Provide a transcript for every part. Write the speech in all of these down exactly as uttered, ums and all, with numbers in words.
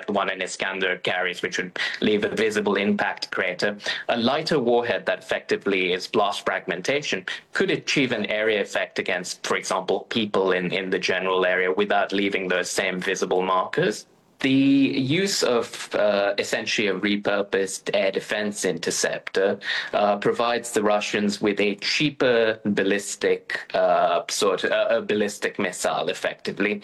the one an Iskander carries, which would leave a visible impact crater. A lighter warhead that effectively is blast fragmentation could achieve an area effect against, for example, people in, in the general area without leaving those same visible markers. The use of uh, essentially a repurposed air defense interceptor uh, provides the Russians with a cheaper ballistic uh, sort of uh, a ballistic missile, effectively.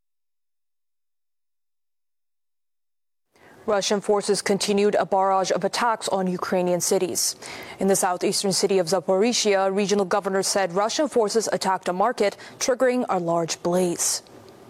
Russian forces continued a barrage of attacks on Ukrainian cities. In the southeastern city of Zaporizhia, regional governor said Russian forces attacked a market, triggering a large blaze.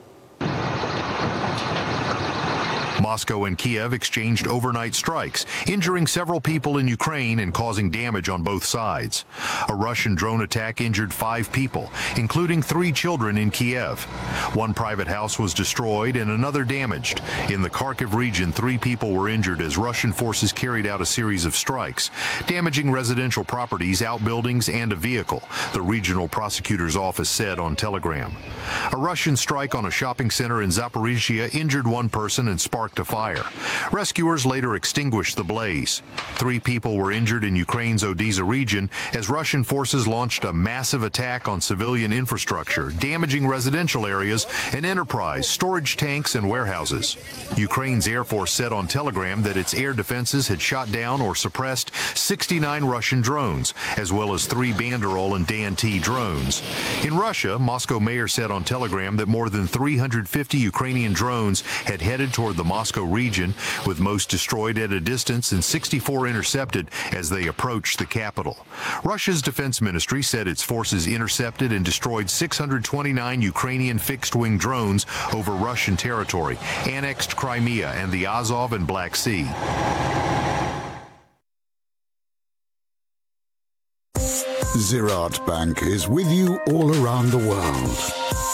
Moscow and Kiev exchanged overnight strikes, injuring several people in Ukraine and causing damage on both sides. A Russian drone attack injured five people, including three children in Kiev. One private house was destroyed and another damaged. In the Kharkiv region, three people were injured as Russian forces carried out a series of strikes, damaging residential properties, outbuildings, and a vehicle, the regional prosecutor's office said on Telegram. A Russian strike on a shopping center in Zaporizhia injured one person and sparked a fire. Rescuers later extinguished the blaze. Three people were injured in Ukraine's Odesa region as Russian forces launched a massive attack on civilian infrastructure, damaging residential areas, an enterprise, storage tanks, and warehouses. Ukraine's Air Force said on Telegram that its air defenses had shot down or suppressed sixty-nine Russian drones, as well as three Banderol and Dan-T drones. In Russia, Moscow mayor said on Telegram that more than three hundred fifty Ukrainian drones had headed toward the Moscow region, with most destroyed at a distance and sixty-four intercepted as they approached the capital. Russia's defense ministry said its forces intercepted and destroyed six hundred twenty-nine Ukrainian fixed-wing drones over Russian territory, annexed Crimea and the Azov and Black Sea. Ziraat Bank is with you all around the world.